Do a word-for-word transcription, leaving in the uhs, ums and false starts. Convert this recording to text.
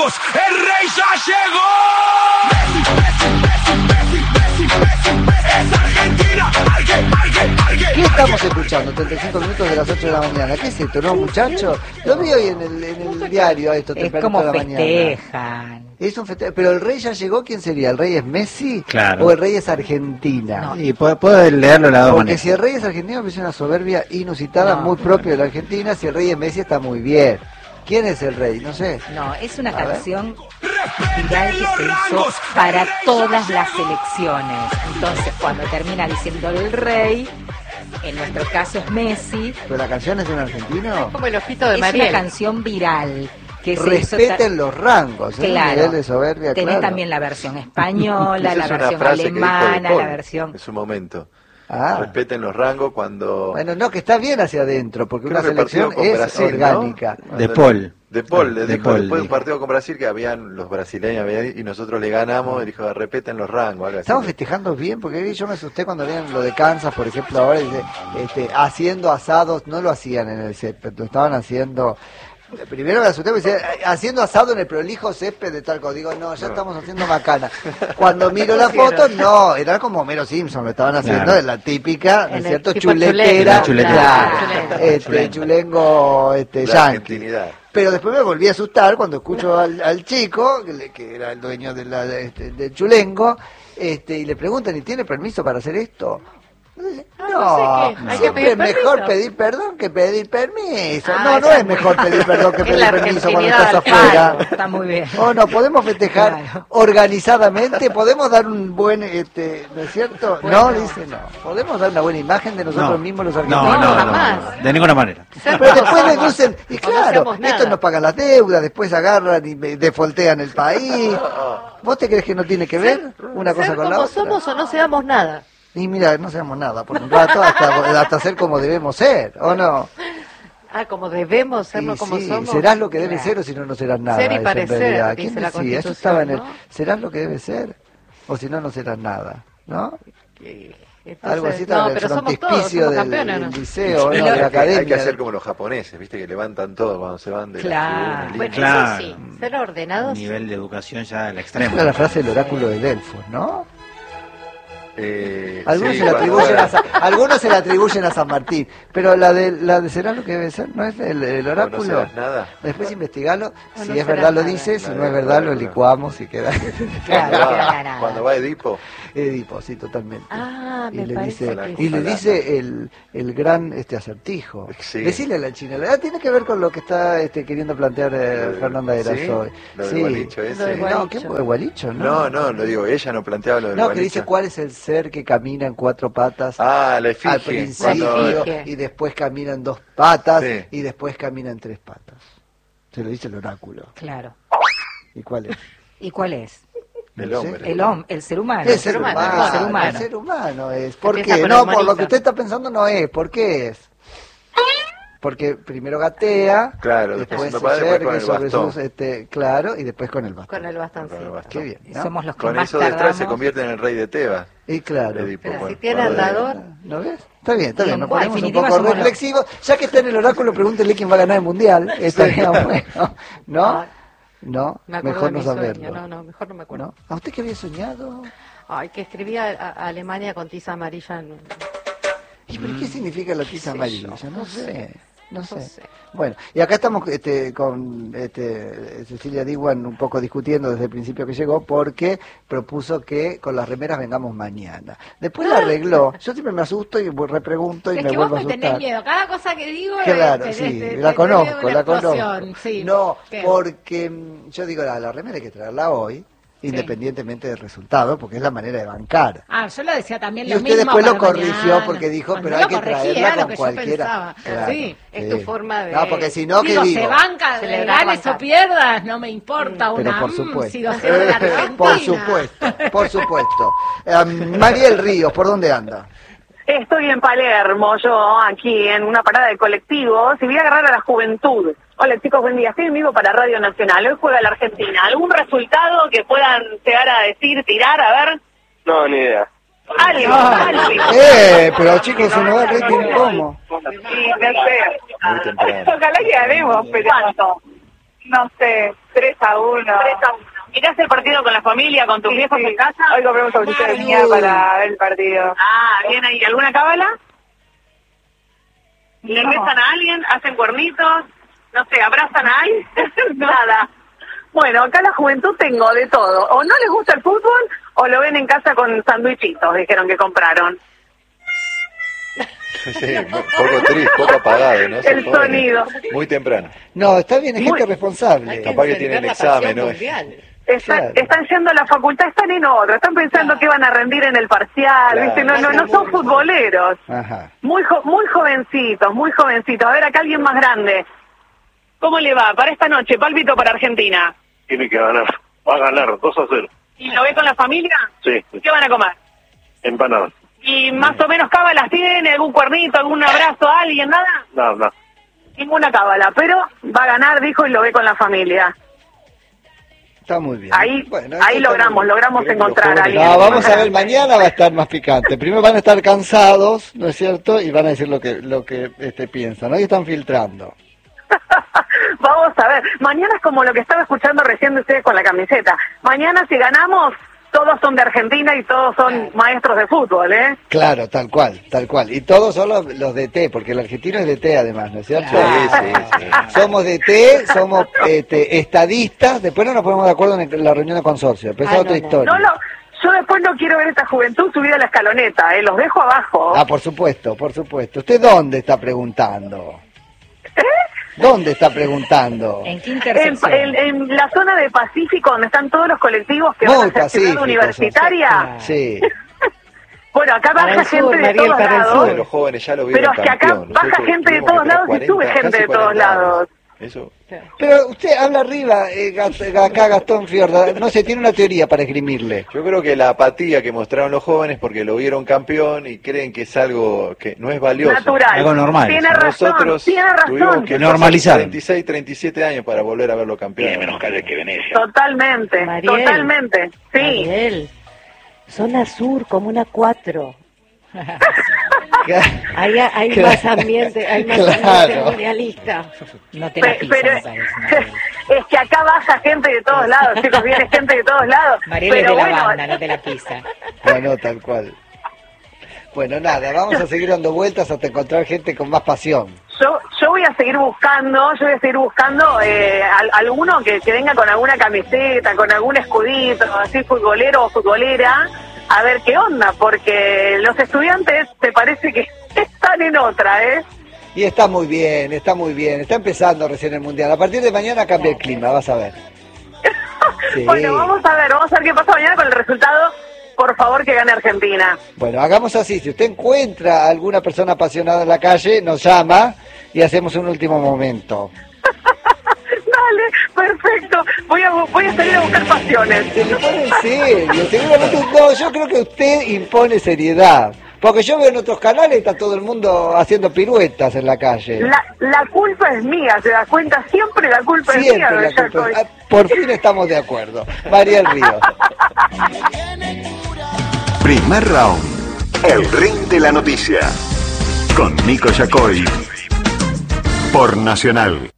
rangos, el rey ya llegó. Messi, Messi, Messi, Messi, Messi, Messi, es Argentina. Arge, arge, arge, ¿Qué estamos escuchando? treinta y cinco minutos de las ocho de la mañana. ¿Qué es esto, no, muchachos? Lo vi hoy en el, en el diario a esto Es tempranito como de la mañana. festejan. Es un feste- Pero el rey ya llegó, ¿quién sería? ¿El rey es Messi? Claro. ¿O el rey es Argentina? No. Y puedo, puedo leerlo de las dos Porque maneras. si el rey es argentino, es una soberbia inusitada, No. muy propia de la Argentina. Si el rey es Messi, está muy bien. ¿Quién es el rey? No sé. No, es una A ver. canción Respeten viral que los se hizo rangos, para el rey todas ya las llegó. elecciones. Entonces, cuando termina diciendo el rey, en nuestro caso es Messi, ¿Pero la canción es de un argentino? Como el ojito de es Mariel. una canción viral que se hizo Respeten los rangos. ¿eh? Un Claro. nivel de soberbia, Tenés claro. también la versión española, Esa la es una versión frase que dijo De alemana, Paul la versión... en su momento. Ah. Respeten los rangos cuando... Bueno, no, que está bien hacia adentro, porque Creo una que el partido selección con es Brasil, orgánica. ¿no? De Paul. De Paul, le De dijo Paul, después de un dijo. partido con Brasil que habían los brasileños habían- y nosotros le ganamos, y dijo, respeten los rangos. Algo así. Estamos festejando bien, porque yo me asusté cuando veían lo de Kansas, por ejemplo, ahora dice, este, haciendo asados, no lo hacían en el césped, lo estaban haciendo... Primero me asusté, me decía, haciendo asado en el prolijo césped de Talco. Digo, no, ya estamos haciendo macana. Cuando miro la foto, no, era como Homero Simpson, lo estaban haciendo, Claro. de la típica, ¿no En es el cierto? tipo Chuletera, chulengo. claro, Chulengo. este, Chulengo. chulengo, este, La yankee. argentinidad. Pero después me volví a asustar cuando escucho al, al chico, que, le- que era el dueño de la, de este, del chulengo, este, y le preguntan, ¿y tiene permiso para hacer esto? Ah, No, no sé qué, hay que siempre pedir es mejor permiso. pedir perdón que pedir permiso. Ah, no, no esa es es muy- mejor pedir perdón que Es pedir la permiso cuando argentinidad estás al palo. afuera. Está muy bien. O no, podemos festejar Claro. organizadamente, podemos dar un buen, este, ¿no es cierto? Bueno. No, dice no. Podemos dar una buena imagen de nosotros No. mismos los No, argentinos. no, no, jamás. no, de ninguna manera. Pero después deducen, y O no claro, hacemos nada. estos no pagan las deudas, después agarran y me- defoltean el país. ¿Vos te crees que no tiene que ver una cosa Ser con la como otra? somos o no seamos nada. Y mira, no seamos nada por un rato hasta, hasta ser como debemos ser, ¿o no? Ah, como debemos ser, Y no como sí, somos. serás lo que debes Claro. ser o si no, no serás nada. Ser y eso en parecer, realidad. dice ¿Quién la decía? Eso Constitución, estaba en el, ¿no? serás lo que debes ser o si no, no serás nada, ¿no? Y entonces, Algo así estaba no, en el pero somos todos, frontispicio somos del, campeones, del ¿no? liceo, ¿no? Hay de que- la academia. Hay que hacer como los japoneses, viste, que levantan todo cuando se van de Claro. la tribuna, Bueno, Claro. eso sí, ser ordenados. Nivel de educación ya al Esa extremo. era la frase del oráculo de Delfos, ¿no? Eh, Algunos, sí, se la cuando- atribuyen a San, algunos se la atribuyen a San Martín, pero la de la de será lo que debe ser, ¿no es el, el ¿O oráculo? no serás nada? Después investigalo, O si no es serás verdad lo nada. dice, si La no de- es verdad lo oráculo. licuamos y queda Claro, Cuando no va- queda nada. Cuando va Edipo, Edipo, sí, totalmente. Ah, y me le parece dice, que y le sí. dice el, el gran este acertijo. Sí. Decirle a la china, ah, tiene que ver con lo que está este, queriendo plantear eh, Lo del- Fernanda ¿sí? Erasoy. Lo del gualicho ese. Lo del No, gualicho. ¿qué gualicho? No, no, no, lo digo, ella no planteaba lo del No, que gualicho. dice cuál es el ser que camina en cuatro patas. Ah, la efigie. Al principio Cuando- efigie. y después camina en dos patas Sí. y después camina en tres patas. Se lo dice el oráculo. Claro. ¿Y cuál es? ¿Y cuál es? El No sé. hombre. El hombre, el ser humano. El ser humano, humano, el ser humano. el ser humano es. ¿Por Empieza qué? con No, la por lo humanita. que usted está pensando no es. ¿Por qué es? Porque primero gatea, Claro, después después se su papá, después con yergue el sobre bastón. sus, este, claro, y después con el bastón. Con el bastoncito. Con el bastón. Qué bien, Y ¿no? somos los que Con más eso detrás se tardamos. convierte en el rey de Tebas. Y claro. Edipo, Pero bueno, si tiene cuando- andador. ¿No ves? Está bien, está Y bien. en Nos ponemos un definitiva poco somos los- reflexivos. Ya que está en el oráculo, pregúntele quién va a ganar el mundial. Estaría bueno. ¿No? Ah, No, Me acuerdo mejor de no mi saberlo. sueño. No, no, mejor no me acuerdo. ¿No? ¿A usted qué había soñado? Ay, que escribía a, a Alemania con tiza amarilla. en- ¿Y pero qué significa la tiza sé amarilla? yo, No no sé. sé. No No sé. sé. Bueno, y acá estamos este, con este, Cecilia Diwan un poco discutiendo desde el principio que llegó porque propuso que con las remeras vengamos mañana. Después la arregló. Yo siempre me asusto y repregunto y Es me que vos vuelvo a me tenés asustar. miedo. Cada cosa que digo Claro, te- sí, te- te- la te- conozco, te- una la explosión, conozco. sí. No, ¿Qué? porque mm, yo digo, la, la remera hay que traerla hoy, independientemente del resultado, porque es la manera de bancar. Ah, yo lo decía también Y lo usted mismo después lo para corrigió mañana. porque dijo, Bueno, pero no hay que lo corregí, traerla era lo con que cualquiera. Yo pensaba. Claro, Sí, es tu forma de... No, porque si no, ¿qué Digo, digo? se banca, Celebrar, ganes o bancar. pierdas, no me importa Pero una por mm, supuesto. si lo sé de Argentina. Por supuesto, por supuesto. Um, Mariel Ríos, ¿por dónde anda? Estoy en Palermo, yo aquí en una parada de colectivos y voy a agarrar a la juventud. Hola chicos, buen día. Estoy en vivo para Radio Nacional. Hoy juega la Argentina. ¿Algún resultado que puedan llegar a decir, tirar? A ver. No, ni idea. Algo, algo. Eh, pero chicos, se nos da el rating, ¿cómo? Sí, no sé. Muy temprano. Ojalá que ganemos, pero ¿cuánto? No sé, tres a uno. tres a uno. ¿Mirás el partido con la familia, con tus Sí, viejos sí. en casa? Hoy compramos un de niña para ver el partido. Ah, bien ahí. ¿Alguna cábala? ¿Le No. rezan a alguien? ¿Hacen cuernitos? No sé, ¿abrazan a alguien? Nada. Bueno, acá la juventud tengo de todo. O no les gusta el fútbol o lo ven en casa con sandwichitos, dijeron que compraron. Sí, poco triste, poco apagado, ¿no? Son El jóvenes. sonido. Muy temprano. No, está bien, es gente Muy- responsable. Capaz que tienen examen, ¿no? Están, Claro. están yendo a la facultad, están en otra, están pensando que van a rendir en el parcial, Claro. ¿viste? No, no, no son futboleros. Ajá. Muy jo- muy jovencitos, muy jovencitos. A ver, acá alguien más grande. ¿Cómo le va? Para esta noche, pálpito para Argentina. Tiene que ganar. Va a ganar, dos a cero. ¿Y lo ve con la familia? Sí, ¿Qué van a comer? empanadas. ¿Y más o menos cábalas tiene? ¿Algún cuernito, algún abrazo a alguien? ¿Nada? Nada, nada. Ninguna cábala, pero va a ganar, dijo, y lo ve con la familia. Está muy bien. Ahí, Bueno, ahí eso está logramos, muy bien. logramos Creo que los encontrar a jóvenes- alguien. No, vamos a ver, mañana va a estar más picante. Primero van a estar cansados, ¿no es cierto? Y van a decir lo que lo que este, piensan. Hoy están filtrando. Vamos a ver, mañana es como lo que estaba escuchando recién de ustedes con la camiseta. Mañana si ganamos, todos son de Argentina y todos son maestros de fútbol, ¿eh? Claro, tal cual, tal cual. Y todos son los, los de T, porque el argentino es de T además, ¿no es cierto? Sí, sí, sí. Somos de T, somos este, estadistas, después no nos ponemos de acuerdo en la reunión de consorcio, pero esa Ah, es otra no, no. historia. No lo, yo después no quiero ver esta juventud subida a la escaloneta, ¿eh? Los dejo abajo. Ah, por supuesto, por supuesto. ¿Usted dónde está preguntando? ¿Dónde está preguntando? ¿En qué En, intersección? en- en la zona de Pacífico, donde están todos los colectivos que Muy van a hacer ciudad pacífico, universitaria. Sí. Bueno, acá Para baja el sur, gente de Mariel, todos para el lados. De los jóvenes ya lo vieron Pero es que acá campeón. baja Nosotros gente de tuvimos que todos esperar lados y sube cuarenta, gente casi de todos cuarenta años. lados. Eso. Pero usted habla arriba, eh, Gat- acá Gastón Fiorda, no sé, tiene una teoría para esgrimirle. Yo creo que la apatía que mostraron los jóvenes porque lo vieron campeón y creen que es algo que no es valioso. Natural. Algo normal. Tiene razón, Nosotros tiene tuvimos razón. que Normalizar. treinta y seis, treinta y siete años para volver a verlo campeón. Tiene menos calle que Venecia. Totalmente, Mariel. totalmente. Sí. Mariel, zona sur, comuna cuatro. Ahí hay Claro. más ambiente, hay más Claro. ambiente mundialista. No te la Pe- piso, pero me parece, Mariel. es que acá baja gente de todos lados, chicos, viene gente de todos lados. Mariel es pero de la bueno, banda, no te la pisa. No, no, tal cual. Bueno, nada, vamos a seguir dando vueltas hasta encontrar gente con más pasión. yo, yo voy a seguir buscando, yo voy a seguir buscando eh, al- alguno que, que venga con alguna camiseta, con algún escudito, así futbolero o futbolera, a ver qué onda, porque los estudiantes te parece que están en otra, ¿eh? Y está muy bien, está muy bien, está empezando recién el Mundial. A partir de mañana cambia el clima, vas a ver. Sí. Bueno, vamos a ver, vamos a ver qué pasa mañana con el resultado. Por favor, que gane Argentina. Bueno, hagamos así, si usted encuentra a alguna persona apasionada en la calle, nos llama y hacemos un último momento. Dale, perfecto. Voy a, voy a salir a buscar pasiones. Se le pone en serio, seguramente no, yo creo que usted impone seriedad. Porque yo veo en otros canales, está todo el mundo haciendo piruetas en la calle. La, la culpa es mía, ¿se da cuenta? Siempre la culpa es mía, Siempre la Bella culpa- Coy. ah, Por fin estamos de acuerdo. Mariel Ríos. Primer round. El ring de la noticia. Con Nico Yacoy. Por Nacional.